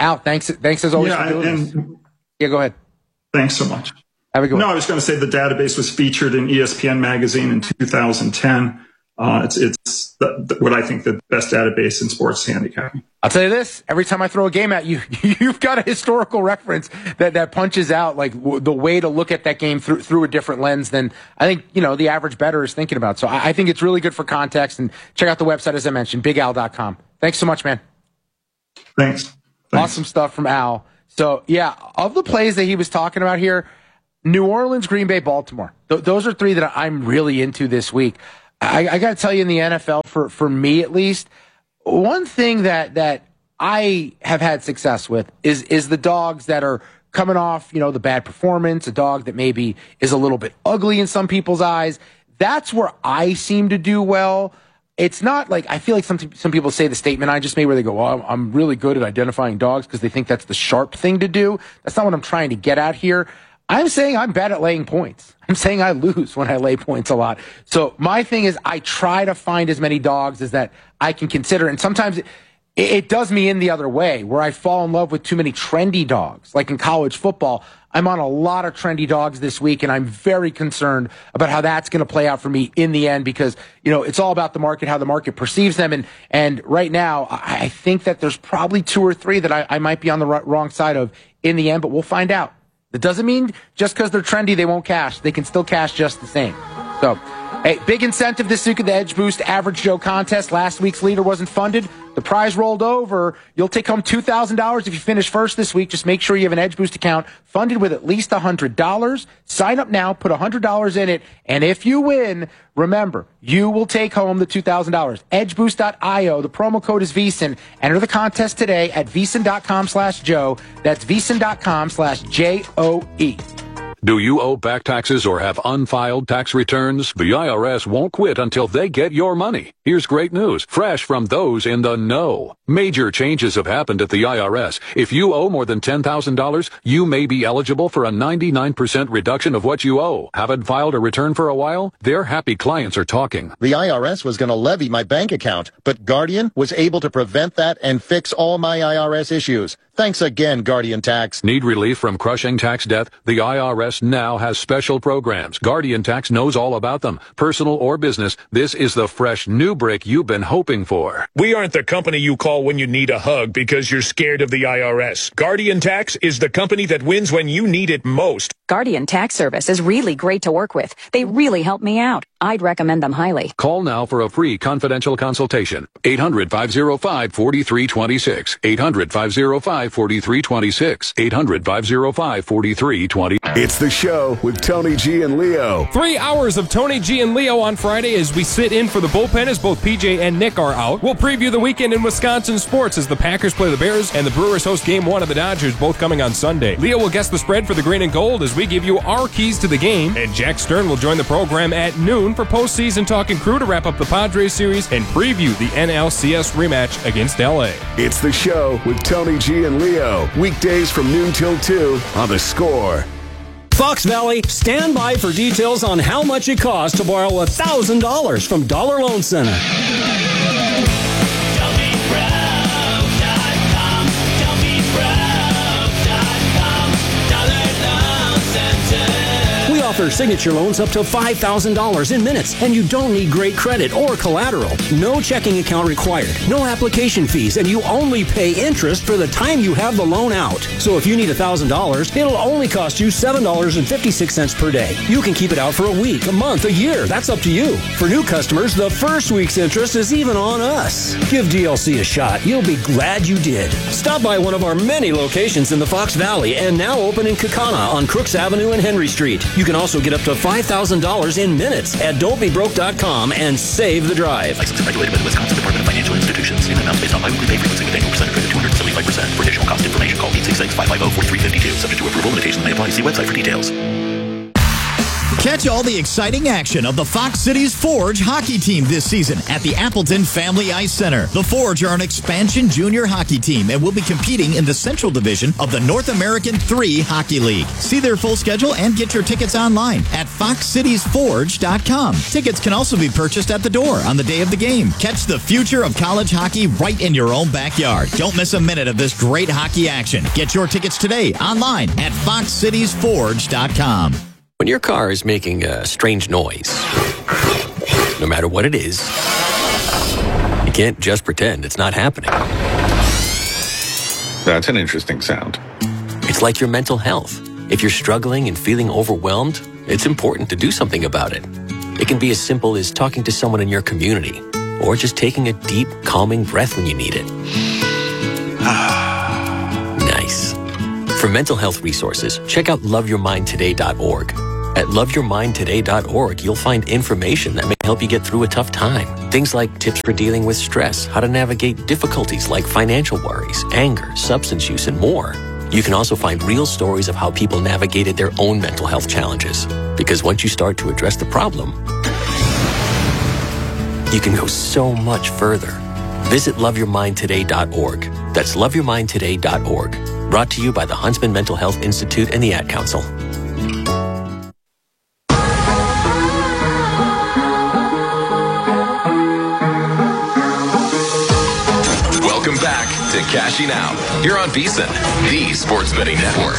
Al, thanks as always for doing this. Yeah, go ahead. Thanks so much. Have a good one. No, I was going to say the database was featured in ESPN magazine in 2010. It's what I think the best database in sports handicapping. I'll tell you this: every time I throw a game at you, you've got a historical reference that punches out like the way to look at that game through a different lens than I think the average bettor is thinking about. So I think it's really good for context. And check out the website as I mentioned, BigAl.com. Thanks so much, man. Thanks. Awesome stuff from Al. So yeah, of the plays that he was talking about here, New Orleans, Green Bay, Baltimore. Those are three that I'm really into this week. I got to tell you, in the NFL, for me at least, one thing that I have had success with is the dogs that are coming off, the bad performance, a dog that maybe is a little bit ugly in some people's eyes. That's where I seem to do well. It's not like, I feel like some people say the statement I just made where they go, well, I'm really good at identifying dogs because they think that's the sharp thing to do. That's not what I'm trying to get at here. I'm saying I'm bad at laying points. I'm saying I lose when I lay points a lot. So my thing is I try to find as many dogs as that I can consider. And sometimes it does me in the other way where I fall in love with too many trendy dogs. Like in college football, I'm on a lot of trendy dogs this week, and I'm very concerned about how that's going to play out for me in the end because, it's all about the market, how the market perceives them. And right now, I think that there's probably two or three that I might be on the wrong side of in the end, but we'll find out. That doesn't mean just because they're trendy, they won't cash. They can still cash just the same. So, hey, big incentive this week at the Edge Boost Average Joe contest. Last week's leader wasn't funded. The prize rolled over. You'll take home $2,000 if you finish first this week. Just make sure you have an Edge Boost account funded with at least $100. Sign up now, put $100 in it, and if you win, remember, you will take home the $2,000. Edgeboost.io. The promo code is VSiN. Enter the contest today at VSiN.com/Joe. That's VSiN.com/JOE. Do you owe back taxes or have unfiled tax returns? The IRS won't quit until they get your money. Here's great news, fresh from those in the know. Major changes have happened at the IRS. If you owe more than $10,000, you may be eligible for a 99% reduction of what you owe. Haven't filed a return for a while? Their happy clients are talking. The IRS was going to levy my bank account, but Guardian was able to prevent that and fix all my IRS issues. Thanks again, Guardian Tax. Need relief from crushing tax debt? The IRS now has special programs. Guardian Tax knows all about them. Personal or business, this is the fresh new break you've been hoping for. We aren't the company you call when you need a hug because you're scared of the IRS. Guardian Tax is the company that wins when you need it most. Guardian Tax Service is really great to work with. They really help me out. I'd recommend them highly. Call now for a free confidential consultation. 800-505-4326. 800-505-4326. 800-505-4320. It's the show with Tony G and Leo. 3 hours of Tony G and Leo on Friday as we sit in for the bullpen as both PJ and Nick are out. We'll preview the weekend in Wisconsin sports as the Packers play the Bears and the Brewers host Game 1 of the Dodgers, both coming on Sunday. Leo will guess the spread for the green and gold as we give you our keys to the game. And Jack Stern will join the program at noon for postseason Talking Crew to wrap up the Padres series and preview the NLCS rematch against LA. It's the show with Tony G and Leo. Weekdays from noon till 2 on The Score. Fox Valley, stand by for details on how much it costs to borrow $1,000 from Dollar Loan Center. Offer signature loans up to $5,000 in minutes, and you don't need great credit or collateral. No checking account required, no application fees, and you only pay interest for the time you have the loan out. So if you need $1,000, it'll only cost you $7.56 per day. You can keep it out for a week, a month, a year. That's up to you. For new customers, the first week's interest is even on us. Give DLC a shot. You'll be glad you did. Stop by one of our many locations in the Fox Valley and now open in Kaukauna on Crooks Avenue and Henry Street. You can also get up to $5,000 in minutes at don'tbebroke.com and save the drive. Licensed and regulated by the Wisconsin Department of Financial Institutions. In amounts based on biweekly pay frequency with annual percent credit 275%. For additional cost information, call 866-550-4352. Subject to approval, limitations may apply. See website for details. Catch all the exciting action of the Fox Cities Forge hockey team this season at the Appleton Family Ice Center. The Forge are an expansion junior hockey team and will be competing in the Central Division of the North American 3 Hockey League. See their full schedule and get your tickets online at foxcitiesforge.com. Tickets can also be purchased at the door on the day of the game. Catch the future of college hockey right in your own backyard. Don't miss a minute of this great hockey action. Get your tickets today online at foxcitiesforge.com. When your car is making a strange noise, no matter what it is, you can't just pretend it's not happening. That's an interesting sound. It's like your mental health. If you're struggling and feeling overwhelmed, it's important to do something about it. It can be as simple as talking to someone in your community, or just taking a deep, calming breath when you need it. Nice. For mental health resources, check out loveyourmindtoday.org. At loveyourmindtoday.org, you'll find information that may help you get through a tough time. Things like tips for dealing with stress, how to navigate difficulties like financial worries, anger, substance use, and more. You can also find real stories of how people navigated their own mental health challenges. Because once you start to address the problem, you can go so much further. Visit loveyourmindtoday.org. That's loveyourmindtoday.org. Brought to you by the Huntsman Mental Health Institute and the Ad Council. Welcome back to Cashing Out. You're on VSiN, the Sports Betting Network.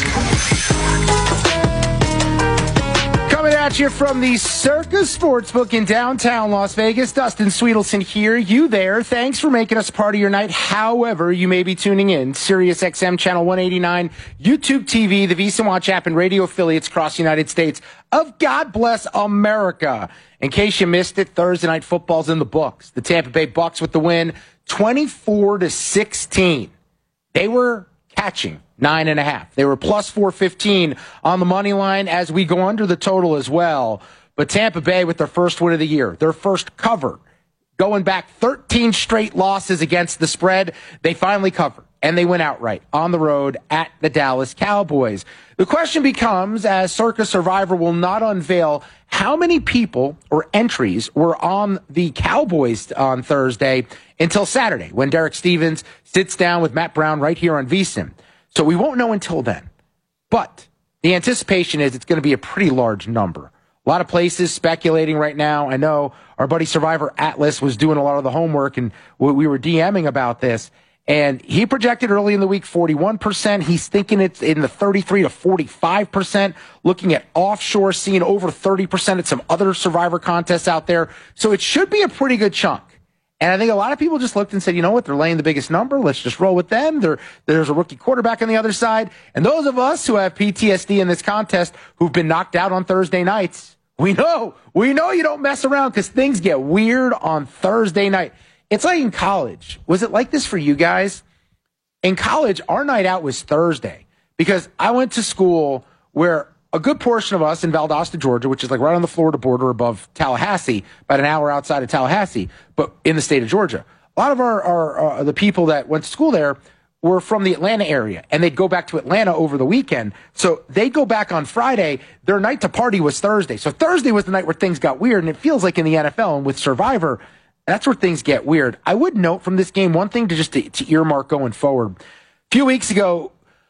Coming at you from the Circus Sportsbook in downtown Las Vegas. Dustin Sweetelson here. You there. Thanks for making us part of your night. However, you may be tuning in. Sirius XM Channel 189, YouTube TV, the VSiN Watch app, and radio affiliates across the United States of God Bless America. In case you missed it, Thursday Night Football's in the books. The Tampa Bay Bucks with the win, 24-16. They were catching 9.5. They were plus 415 on the money line as we go under the total as well. But Tampa Bay with their first win of the year, their first cover, going back 13 straight losses against the spread, they finally covered. And they went outright on the road at the Dallas Cowboys. The question becomes, as Circus Survivor will not unveil how many people or entries were on the Cowboys on Thursday until Saturday, when Derek Stevens sits down with Matt Brown right here on VSiN. So we won't know until then. But the anticipation is it's going to be a pretty large number. A lot of places speculating right now. I know our buddy Survivor Atlas was doing a lot of the homework, and we were DMing about this. And he projected early in the week 41%. He's thinking it's in the 33 to 45%. Looking at offshore, seeing over 30% at some other Survivor contests out there. So it should be a pretty good chunk. And I think a lot of people just looked and said, you know what, they're laying the biggest number. Let's just roll with them. There's a rookie quarterback on the other side. And those of us who have PTSD in this contest who've been knocked out on Thursday nights, we know you don't mess around because things get weird on Thursday night. It's like in college. Was it like this for you guys? In college, our night out was Thursday because I went to school where a good portion of us in Valdosta, Georgia, which is like right on the Florida border above Tallahassee, about an hour outside of Tallahassee, but in the state of Georgia. A lot of our the people that went to school there were from the Atlanta area, and they'd go back to Atlanta over the weekend. So they'd go back on Friday. Their night to party was Thursday. So Thursday was the night where things got weird, and it feels like in the NFL and with Survivor, that's where things get weird. I would note from this game one thing to earmark going forward. A few weeks ago,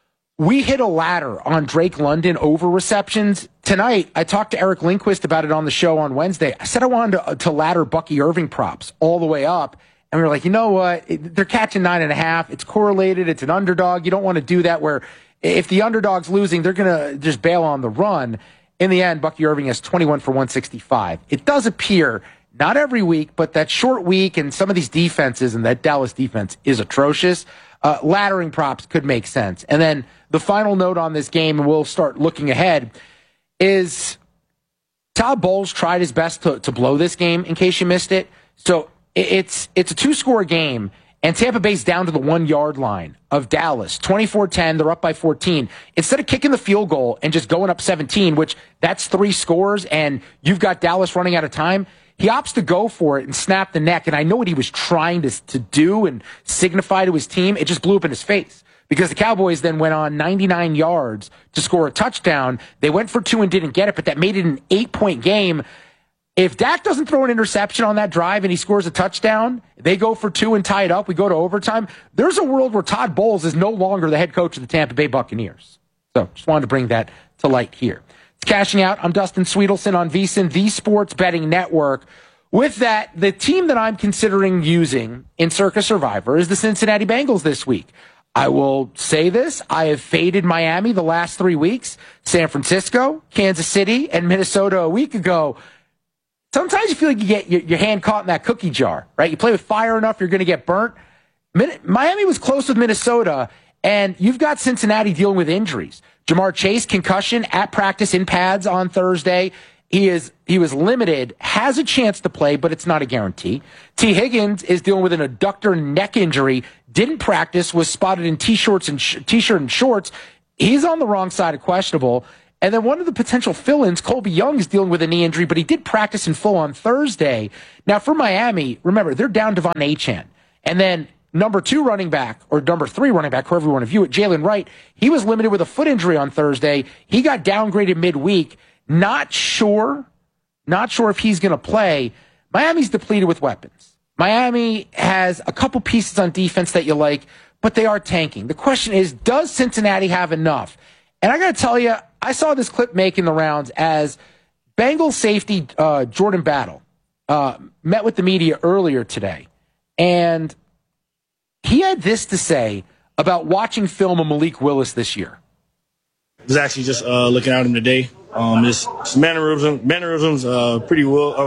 we hit a ladder on Drake London over receptions. Tonight, I talked to Eric Lindquist about it on the show on Wednesday. I said I wanted to ladder Bucky Irving props all the way up. And we were like, you know what? They're catching 9.5. It's correlated. It's an underdog. You don't want to do that where if the underdog's losing, they're going to just bail on the run. In the end, Bucky Irving has 21 for 165. It does appear, not every week, but that short week and some of these defenses, and that Dallas defense is atrocious. Laddering props could make sense. And then the final note on this game, and we'll start looking ahead, is Todd Bowles tried his best to blow this game, in case you missed it. So it's a 2-score game, and Tampa Bay's down to the 1-yard line of Dallas. 24-10, they're up by 14. Instead of kicking the field goal and just going up 17, which that's 3 scores, and you've got Dallas running out of time, he opts to go for it and snap the neck, and I know what he was trying to do and signify to his team. It just blew up in his face because the Cowboys then went on 99 yards to score a touchdown. They went for 2 and didn't get it, but that made it an 8-point game. If Dak doesn't throw an interception on that drive and he scores a touchdown, they go for 2 and tie it up, we go to overtime, there's a world where Todd Bowles is no longer the head coach of the Tampa Bay Buccaneers. So just wanted to bring that to light here. It's Cashing Out. I'm Dustin Sweetelson on VSiN, the Sports Betting Network. With that, the team that I'm considering using in Circa Survivor is the Cincinnati Bengals this week. I will say this. I have faded Miami the last 3 weeks, San Francisco, Kansas City, and Minnesota a week ago. Sometimes you feel like you get your hand caught in that cookie jar, right? You play with fire enough, you're going to get burnt. Miami was close with Minnesota, and you've got Cincinnati dealing with injuries. Jamar Chase, concussion at practice in pads on Thursday. He was limited, has a chance to play, but it's not a guarantee. T. Higgins is dealing with an adductor neck injury, didn't practice, was spotted in t-shirt and shorts. He's on the wrong side of questionable. And then one of the potential fill-ins, Colby Young, is dealing with a knee injury, but he did practice in full on Thursday. Now, for Miami, remember, they're down Devon Achane. And then number 2 running back, or number 3 running back, however you want to view it, Jalen Wright, he was limited with a foot injury on Thursday. He got downgraded midweek. Not sure if he's going to play. Miami's depleted with weapons. Miami has a couple pieces on defense that you like, but they are tanking. The question is, does Cincinnati have enough? And I got to tell you, I saw this clip making the rounds as Bengals safety Jordan Battle met with the media earlier today, and he had this to say about watching film of Malik Willis this year. I was actually just looking at him today. His mannerisms pretty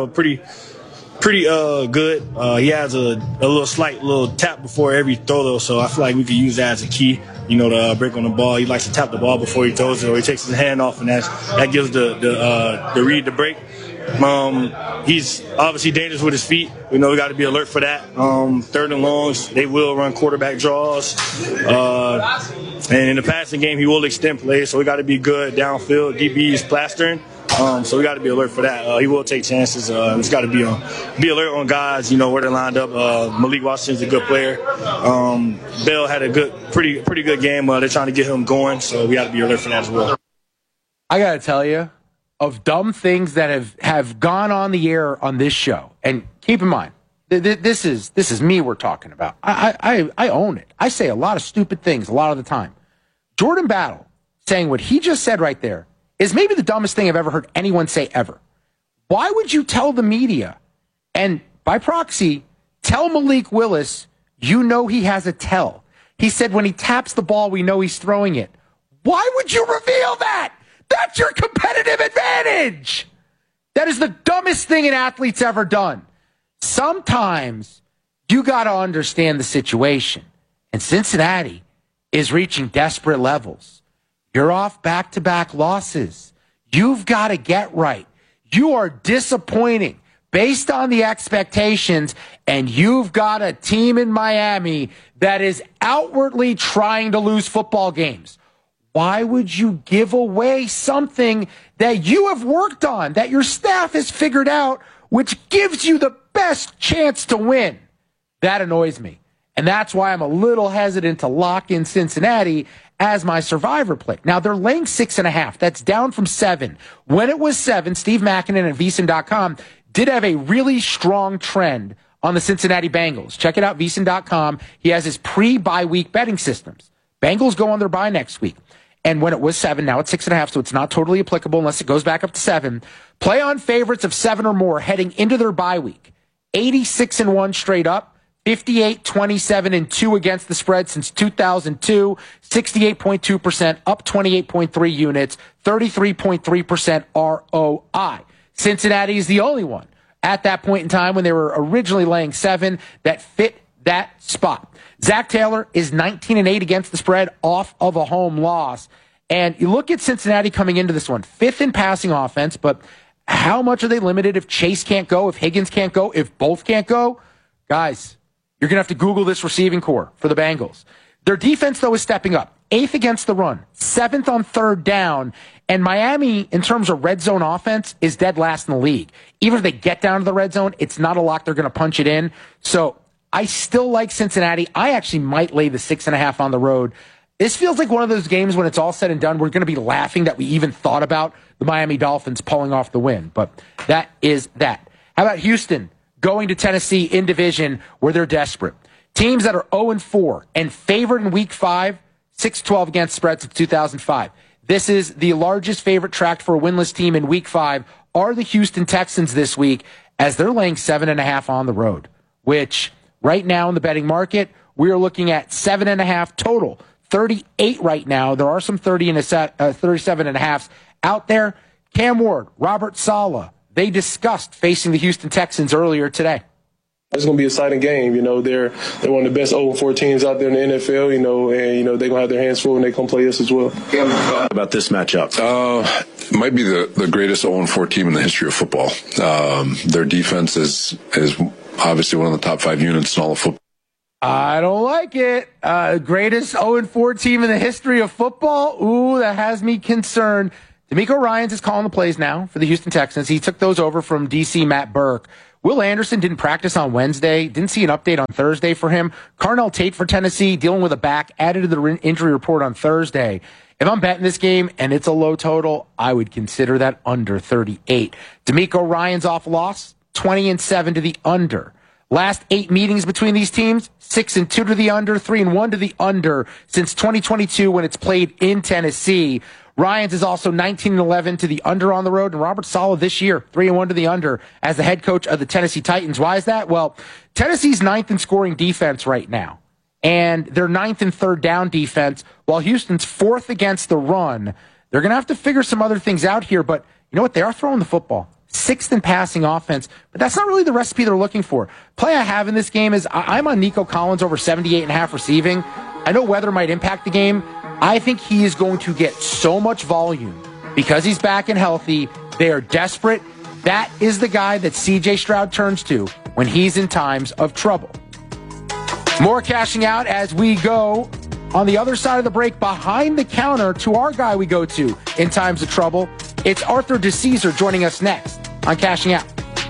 good. He has a little tap before every throw, though, so I feel like we could use that as a key, to break on the ball. He likes to tap the ball before he throws it, or he takes his hand off, and that gives the read to break. He's obviously dangerous with his feet. We got to be alert for that. 3rd and longs, they will run quarterback draws. And in the passing game, he will extend plays, so we got to be good downfield. DB is plastering, so we got to be alert for that. He will take chances. He's got to be alert on guys, where they're lined up. Malik Washington's a good player. Bell had a pretty good game. They're trying to get him going, so we got to be alert for that as well. I got to tell you, of dumb things that have gone on the air on this show, and keep in mind, this is me we're talking about. I own it. I say a lot of stupid things a lot of the time. Jordan Battle saying what he just said right there is maybe the dumbest thing I've ever heard anyone say ever. Why would you tell the media, and by proxy, tell Malik Willis he has a tell? He said when he taps the ball, we know he's throwing it. Why would you reveal that? That's your competitive advantage. That is the dumbest thing an athlete's ever done. Sometimes you got to understand the situation. And Cincinnati is reaching desperate levels. You're off back-to-back losses. You've got to get right. You are disappointing based on the expectations, and you've got a team in Miami that is outwardly trying to lose football games. Why would you give away something that you have worked on, that your staff has figured out, which gives you the best chance to win? That annoys me. And that's why I'm a little hesitant to lock in Cincinnati as my survivor play. Now, they're laying 6.5. That's down from 7. When it was 7, Steve Makinen at VSiN.com did have a really strong trend on the Cincinnati Bengals. Check it out, VSiN.com. He has his pre-bye week betting systems. Bengals go on their bye next week. And when it was 7, now it's 6.5, so it's not totally applicable unless it goes back up to 7. Play on favorites of 7 or more heading into their bye week. 86-1 straight up. 58-27-2 against the spread since 2002, 68.2%, up 28.3 units, 33.3% ROI. Cincinnati is the only one at that point in time when they were originally laying 7 that fit that spot. Zach Taylor is 19-8 against the spread off of a home loss. And you look at Cincinnati coming into this one, 5th in passing offense, but how much are they limited if Chase can't go, if Higgins can't go, if both can't go? Guys, you're going to have to Google this receiving core for the Bengals. Their defense, though, is stepping up. 8th against the run, 7th on 3rd down, and Miami, in terms of red zone offense, is dead last in the league. Even if they get down to the red zone, it's not a lock they're going to punch it in. So I still like Cincinnati. I actually might lay the 6.5 on the road. This feels like one of those games when it's all said and done, we're going to be laughing that we even thought about the Miami Dolphins pulling off the win. But that is that. How about Houston going to Tennessee in division where they're desperate? Teams that are 0-4 and favored in Week 5, 6-12 against spread since 2005. This is the largest favorite tracked for a winless team in Week 5 are the Houston Texans this week as they're laying 7.5 on the road, which right now in the betting market, we are looking at 7.5 total. 38 right now. There are some 37.5s out there. Cam Ward, Robert Saleh, they discussed facing the Houston Texans earlier today. It's going to be an exciting game. They're one of the best 0-4 teams out there in the NFL, and, they're going to have their hands full when they come play us as well. About this matchup? It might be the greatest 0-4 team in the history of football. Their defense is obviously one of the top 5 units in all of football. I don't like it. Greatest 0-4 team in the history of football? Ooh, that has me concerned. DeMeco Ryans is calling the plays now for the Houston Texans. He took those over from DC Matt Burke. Will Anderson didn't practice on Wednesday. Didn't see an update on Thursday for him. Carnell Tate for Tennessee, dealing with a back, added to the injury report on Thursday. If I'm betting this game and it's a low total, I would consider that under 38. DeMeco Ryans off loss, 20-7 to the under. Last 8 meetings between these teams, 6-2 to the under, 3-1 to the under since 2022 when it's played in Tennessee. Ryans is also 19-11 to the under on the road, and Robert Saleh this year, 3-1 to the under as the head coach of the Tennessee Titans. Why is that? Well, Tennessee's 9th in scoring defense right now, and they're 9th in third down defense, while Houston's 4th against the run. They're going to have to figure some other things out here, but you know what? They are throwing the football. 6th in passing offense, but that's not really the recipe they're looking for. Play I have in this game is I'm on Nico Collins over 78.5 receiving. I know weather might impact the game. I think he is going to get so much volume because he's back and healthy. They are desperate. That is the guy that C.J. Stroud turns to when he's in times of trouble. More cashing out as we go on the other side of the break behind the counter to our guy we go to in times of trouble. It's Arthur DeCesar joining us next on Cashing Out.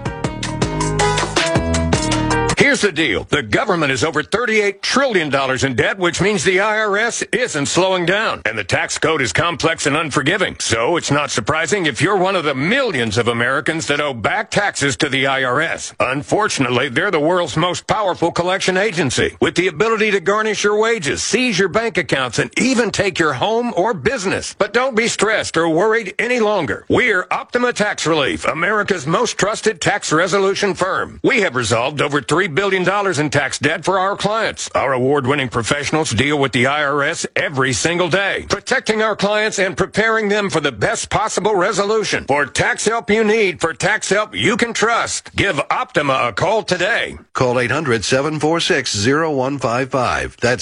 Here's the deal. The government is over $38 trillion in debt, which means the IRS isn't slowing down. And the tax code is complex and unforgiving. So it's not surprising if you're one of the millions of Americans that owe back taxes to the IRS. Unfortunately, they're the world's most powerful collection agency, with the ability to garnish your wages, seize your bank accounts, and even take your home or business. But don't be stressed or worried any longer. We're Optima Tax Relief, America's most trusted tax resolution firm. We have resolved over $3 billion in tax debt for our clients. Our award-winning professionals deal with the IRS every single day, protecting our clients and preparing them for the best possible resolution. For tax help you need, for tax help you can trust, give Optima a call today. Call 800-746-0155. That's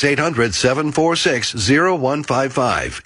800-746-0155.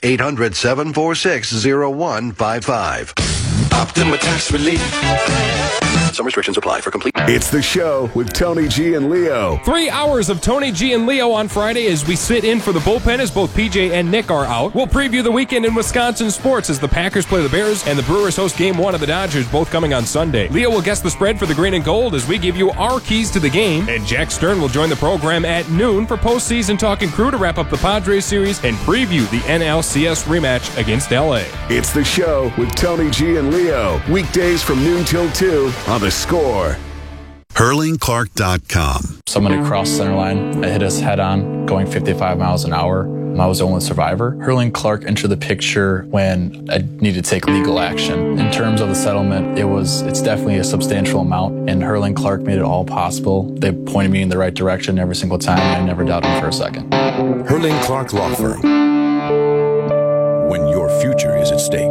800-746-0155. Optima Tax Relief. Some restrictions apply for complete. It's the show with Tony G and Leo. 3 hours of Tony G and Leo on Friday as we sit in for the bullpen as both PJ and Nick are out. We'll preview the weekend in Wisconsin sports as the Packers play the Bears and the Brewers host Game 1 of the Dodgers, both coming on Sunday. Leo will guess the spread for the green and gold as we give you our keys to the game. And Jack Stern will join the program at noon for postseason Talking Crew to wrap up the Padres series and preview the NLCS rematch against LA. It's the show with Tony G and Leo. Weekdays from noon till 2 on The Score. HurlingClark.com. Someone had crossed center line. I hit us head on, going 55 miles an hour. I was the only survivor. Hurling Clark entered the picture when I needed to take legal action. In terms of the settlement, it's definitely a substantial amount, and Hurling Clark made it all possible. They pointed me in the right direction every single time, and I never doubted them for a second. Hurling Clark Law Firm. When your future is at stake.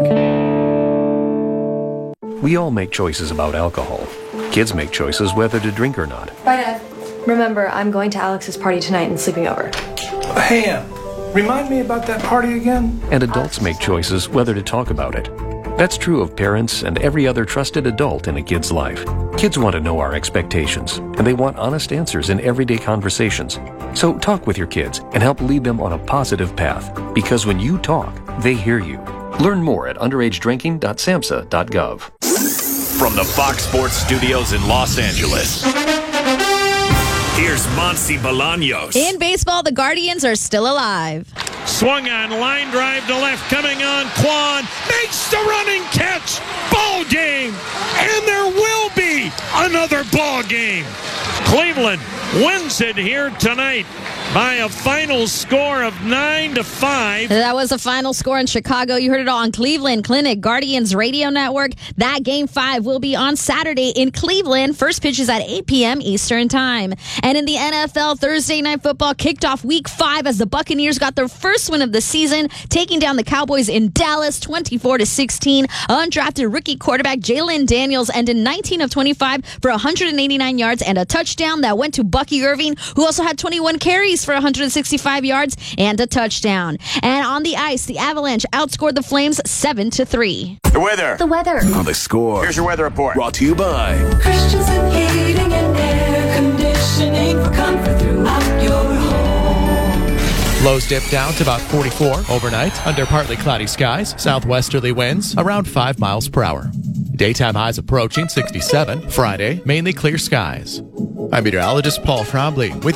We all make choices about alcohol. Kids make choices whether to drink or not. Bye, Dad. Remember, I'm going to Alex's party tonight and sleeping over. Hey, remind me about that party again? And adults make choices whether to talk about it. That's true of parents and every other trusted adult in a kid's life. Kids want to know our expectations, and they want honest answers in everyday conversations. So talk with your kids and help lead them on a positive path, because when you talk, they hear you. Learn more at underagedrinking.samhsa.gov. From the Fox Sports Studios in Los Angeles, Here's Monty Bolaños. In baseball, the Guardians are still alive. Swung on, line drive to left, coming on, Quan makes the running catch. Ball game. And there will be another ball game. Cleveland wins it here tonight by a final score of 9-5. That was the final score in Chicago. You heard it all on Cleveland Clinic, Guardians Radio Network. That Game 5 will be on Saturday in Cleveland. First pitch is at 8 p.m. Eastern Time. And in the NFL, Thursday Night Football kicked off Week 5 as the Buccaneers got their first win of the season, taking down the Cowboys in Dallas 24-16. Undrafted rookie quarterback Jalen Daniels ended 19 of 25 for 189 yards and a touchdown that went to Bucky Irving, who also had 21 carries for 165 yards and a touchdown. And on the ice, the Avalanche outscored the Flames 7-3. The weather. The weather. On The Score. Here's your weather report. Brought to you by Christensen Heating and Air Conditioning for comfort throughout your home. Lows dip down to about 44 overnight under partly cloudy skies, southwesterly winds around 5 miles per hour. Daytime highs approaching 67. Friday, mainly clear skies. I'm meteorologist Paul Trombley with